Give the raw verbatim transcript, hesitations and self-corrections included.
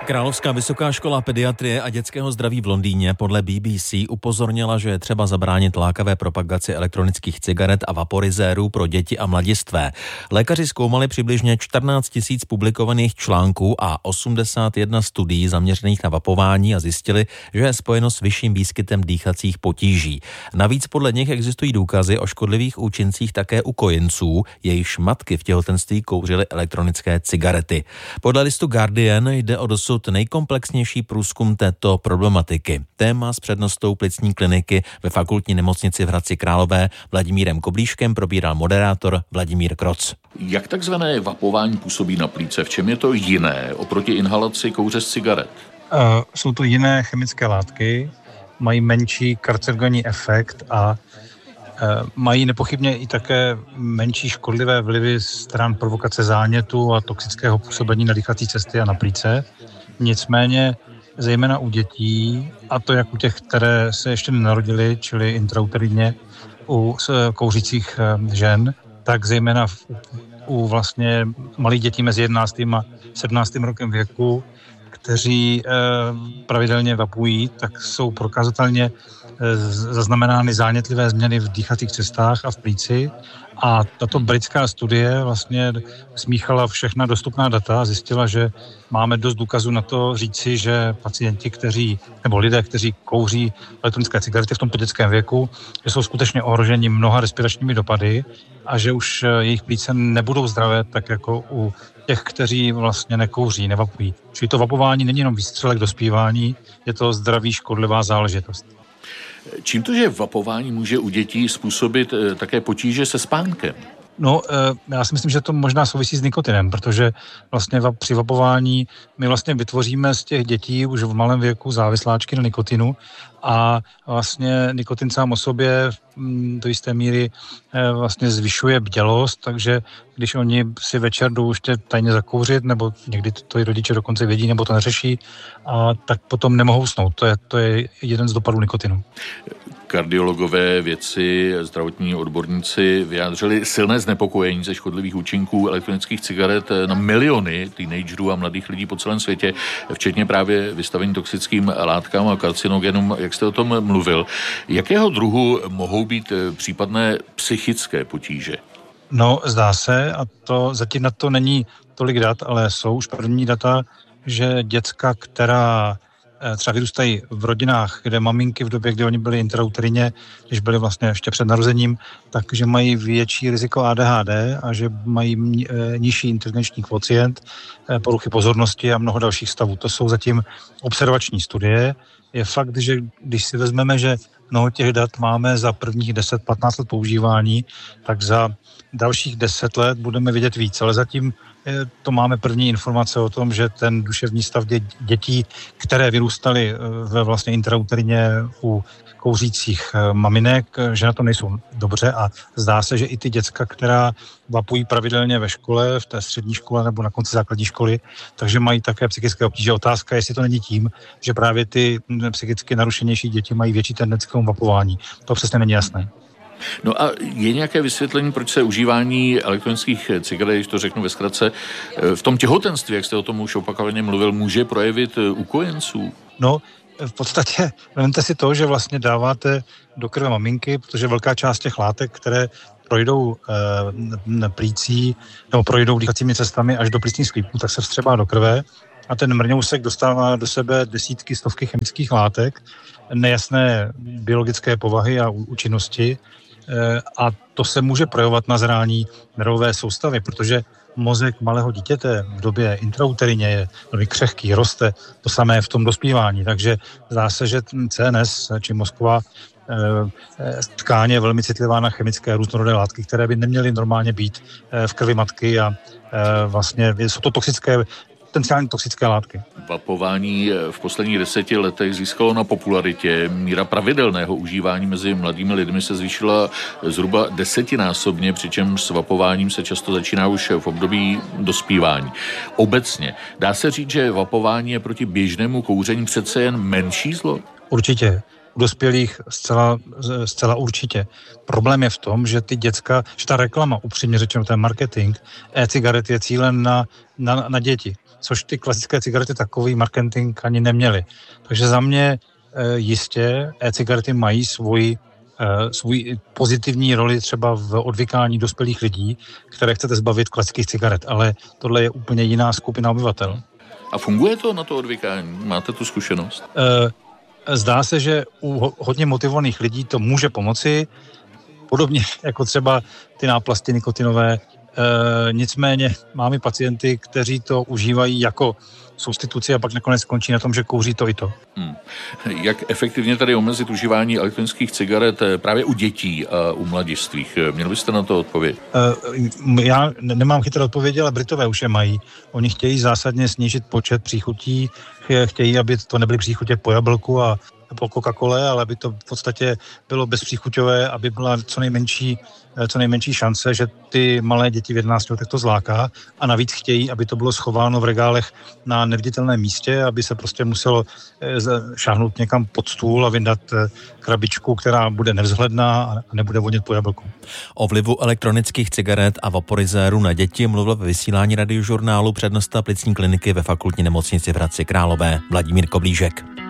Královská vysoká škola pediatrie a dětského zdraví v Londýně podle B B C upozornila, že je třeba zabránit lákavé propagaci elektronických cigaret a vaporizérů pro děti a mladistvé. Lékaři zkoumali přibližně čtrnáct tisíc publikovaných článků a osmdesát jedna studií zaměřených na vapování a zjistili, že je spojeno s vyšším výskytem dýchacích potíží. Navíc podle nich existují důkazy o škodlivých účincích také u kojenců, jejichž matky v těhotenství kouřily elektronické cigarety. Podle listu Guardian jde o dosud nejkomplexnější průzkum této problematiky. Téma s přednostou plicní kliniky ve fakultní nemocnici v Hradci Králové Vladimírem Koblíškem probíral moderátor Vladimír Kroc. Jak takzvané vapování působí na plíce? V čem je to jiné oproti inhalaci kouře z cigaret? Uh, jsou to jiné chemické látky, mají menší karcinogenní efekt a uh, mají nepochybně i také menší škodlivé vlivy stran provokace zánětu a toxického působení na dýchací cesty a na plíce. Nicméně zejména u dětí, a to jak u těch, které se ještě nenarodily, čili intrauterine u kouřících žen, tak zejména v, u vlastně malých dětí mezi jedenáctým a sedmnáctým rokem věku, kteří e, pravidelně vapují, tak jsou prokazatelně e, zaznamenány zánětlivé změny v dýchacích cestách a v plíci. A tato britská studie vlastně smíchala všechna dostupná data a zjistila, že máme dost důkazů na to říci, že pacienti, kteří, nebo lidé, kteří kouří elektronické cigarety v tomto dětském věku, že jsou skutečně ohroženi mnoha respiračními dopady a že už jejich plíce nebudou zdravé, tak jako u těch, kteří vlastně nekouří, nevapují. Čili to vapování není jenom výstřelek do zpívání, je to zdraví škodlivá záležitost. Čím to, že vapování může u dětí způsobit také potíže se spánkem? No, já si myslím, že to možná souvisí s nikotinem, protože vlastně při vapování my vlastně vytvoříme z těch dětí už v malém věku závisláčky na nikotinu a vlastně nikotin sám o sobě do jisté míry vlastně zvyšuje bdělost, takže když oni si večer jdou ještě tajně zakouřit, nebo někdy to i rodiče dokonce vědí, nebo to neřeší, a tak potom nemohou usnout. To je, to je jeden z dopadů nikotinu. Kardiologové, vědci, zdravotní odborníci vyjádřili silné znepokojení ze škodlivých účinků elektronických cigaret na miliony teenagerů a mladých lidí po celém světě, včetně právě vystavení toxickým látkám a karcinogenům, jak jste o tom mluvil. Jakého druhu mohou být případné psychické potíže? No, zdá se, a to zatím na to není tolik dat, ale jsou už první data, že děcka, která třeba vyrůstají v rodinách, kde maminky v době, kdy oni byli intrauterině, když byli vlastně ještě před narozením, takže mají větší riziko A D H D a že mají nižší inteligenční kvocient, poruchy pozornosti a mnoho dalších stavů. To jsou zatím observační studie. Je fakt, že když si vezmeme, že mnoho těch dat máme za prvních deset patnáct let používání, tak za dalších deset let budeme vidět víc, ale zatím to máme první informace o tom, že ten duševní stav dě, dětí, které vyrůstaly ve vlastně intrauterině u kouřících maminek, že na to nejsou dobře a zdá se, že i ty děcka, která vapují pravidelně ve škole, v té střední škole nebo na konci základní školy, takže mají také psychické obtíže. Otázka, jestli to není tím, že právě ty psychicky narušenější děti mají větší tendenci k tomu vapování. To přesně není jasné. No a je nějaké vysvětlení, proč se užívání elektronických cigaret, když to řeknu ve zkratce, v tom těhotenství, jak jste o tom už opakovaně mluvil, může projevit u kojenců? No, v podstatě vezměte si to, že vlastně dáváte do krve maminky, protože velká část těch látek, které projdou e, plící nebo projdou dýchacími cestami až do plícních sklípů, tak se vstřebá do krve a ten mrňousek dostává do sebe desítky, stovky chemických látek, nejasné biologické povahy a účinnosti. A to se může projevovat na zrání nervové soustavy, protože mozek malého dítěte v době intrauterině je velmi křehký, roste, to samé v tom dospívání. Takže zdá se, že C N S, či mozková tkáň je velmi citlivá na chemické různorodé látky, které by neměly normálně být v krvi matky a vlastně jsou to toxické potenciálně toxické látky. Vapování v posledních deseti letech získalo na popularitě. Míra pravidelného užívání mezi mladými lidmi se zvýšila zhruba desetinásobně, přičemž s vapováním se často začíná už v období dospívání. Obecně dá se říct, že vapování je proti běžnému kouření přece jen menší zlo? Určitě. U dospělých zcela, zcela určitě. Problém je v tom, že ty děcka, že ta reklama, upřímně řečeno, ten marketing, e-cigaret je cílen na, na, na děti, což ty klasické cigarety takový marketing ani neměly. Takže za mě jistě e-cigarety mají svůj, svůj pozitivní roli třeba v odvykání dospělých lidí, které chcete zbavit klasických cigaret, ale tohle je úplně jiná skupina obyvatel. A funguje to na to odvykání? Máte tu zkušenost? Zdá se, že u hodně motivovaných lidí to může pomoci, podobně jako třeba ty náplasti nikotinové. E, nicméně máme pacienty, kteří to užívají jako substituci a pak nakonec skončí na tom, že kouří to i to. Hmm. Jak efektivně tady omezit užívání elektronických cigaret právě u dětí a u mladistvých? Měl byste na to odpověď? E, já nemám chytré odpovědi, ale Britové už je mají. Oni chtějí zásadně snížit počet příchutí, chtějí, aby to nebyly příchutě po jablku a po Coca-Cole, ale aby to v podstatě bylo bezpříchuťové, aby byla co nejmenší, co nejmenší šance, že ty malé děti v jedenácti letech to zláká, a navíc chtějí, aby to bylo schováno v regálech na neviditelném místě, aby se prostě muselo šáhnout někam pod stůl a vyndat krabičku, která bude nevzhledná a nebude vonět po jablku. O vlivu elektronických cigaret a vaporizérů na děti mluvil ve vysílání Radiožurnálu přednosta plicní kliniky ve Fakultní nemocnici v Hradci Králové Vladimír Koblížek.